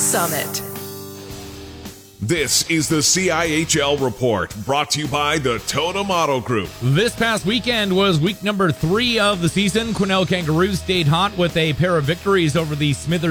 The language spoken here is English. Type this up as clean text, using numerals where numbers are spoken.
Summit. This is the CIHL Report, brought to you by the Totem Auto Group. This past weekend was week number 3 of the season. Quesnel Kangaroos stayed hot with a pair of victories over the Smithers